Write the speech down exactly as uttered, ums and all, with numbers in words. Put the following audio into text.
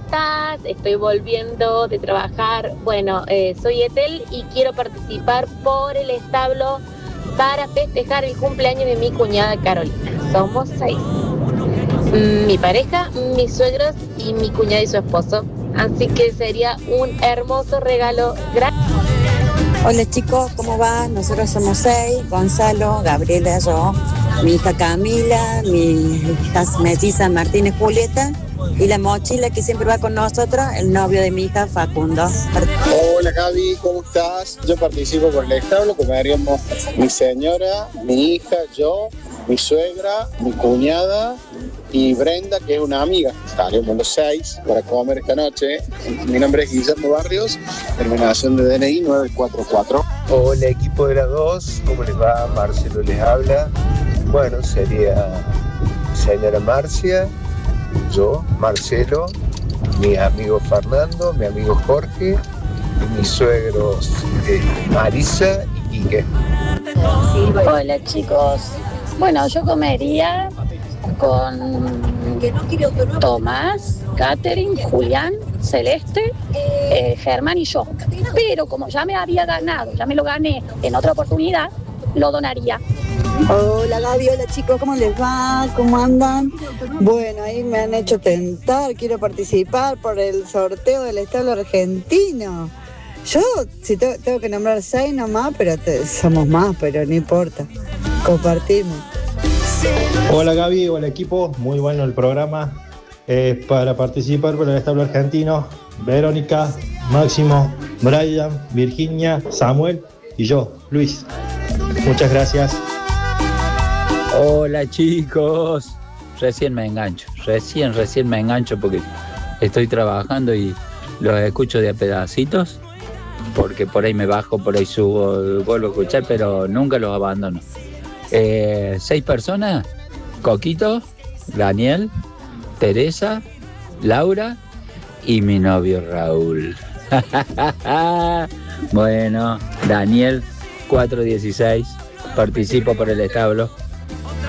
estás? Estoy volviendo de trabajar. Bueno, eh, soy Etel y quiero participar por el establo para festejar el cumpleaños de mi cuñada Carolina. Somos seis. Mi pareja, mis suegros y mi cuñada y su esposo. Así que sería un hermoso regalo. Gracias. Hola chicos, ¿cómo va? Nosotros somos seis, Gonzalo, Gabriela, yo, mi hija Camila, mi hija melliza Martínez Julieta y la mochila que siempre va con nosotros, el novio de mi hija Facundo. Hola Gaby, ¿cómo estás? Yo participo por el establo, comeríamos mi señora, mi hija, yo, mi suegra, mi cuñada y Brenda, que es una amiga. Estaremos los seis para comer esta noche. Mi nombre es Guillermo Barrios, terminación de D N I nueve cuatro cuatro. Hola equipo de la dos, ¿cómo les va? Marcelo les habla. Bueno, sería señora Marcia, yo, Marcelo, mi amigo Fernando, mi amigo Jorge, y mis suegros eh, Marisa y Quique. Hola chicos, bueno, yo comería con Tomás, Catherine, Julián, Celeste, eh, Germán y yo. Pero como ya me había ganado, ya me lo gané en otra oportunidad, lo donaría. Hola Gaby, hola chicos, ¿cómo les va? ¿Cómo andan? Bueno, ahí me han hecho tentar, quiero participar por el sorteo del establo argentino. Yo, si tengo, tengo que nombrar seis nomás, pero te, somos más, pero no importa. Compartimos. Hola Gaby, hola equipo, muy bueno el programa. Eh, para participar por el establo argentino, Verónica, Máximo, Brian, Virginia, Samuel y yo, Luis. Muchas gracias. Hola chicos, recién me engancho, recién, recién me engancho porque estoy trabajando y los escucho de a pedacitos, porque por ahí me bajo, por ahí subo, vuelvo a escuchar, pero nunca los abandono. Eh, seis personas, Coquito, Daniel, Teresa, Laura y mi novio Raúl. Bueno, Daniel cuatrocientos dieciséis, participo por el establo.